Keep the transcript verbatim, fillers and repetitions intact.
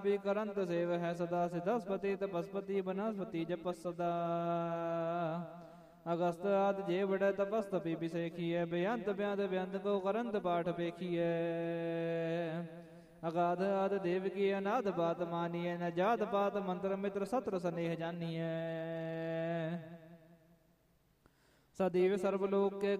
ਆਪੀ ਕਰੰਤ ਸੇਵ ਹੈ ਸਦਾ ਸਿਧਸਪਤੀ ਤਪਸਪਤੀ ਬਨਸਪਤੀ ਜਪਸ ਸਦਾ ਅਗਸਤ ਆਦਿ ਜੇ ਬੜੈ ਤਪਸ ਤਪੀ ਬਿਸੇਖੀਐ ਬੇਅੰਤ ਬਿਆੰਤ ਬਿਅੰਤ ਕੋ ਕਰੰਤ ਪਾਠ ਵੇਖੀਐ ਅਗਾਧ ਆਦਿ ਦੇਵ ਕੀ ਅਨਾਦ ਬਾਤ ਮਾਨੀਐ ਨ ਜਾਤ ਪਾਤ ਮੰਤਰ ਮਿੱਤਰ ਸਤਰ ਸਨੇਹ ਜਾਨੀਐ ਸਦੀਵ ਸਰਬ ਲੋਕ ਕੇ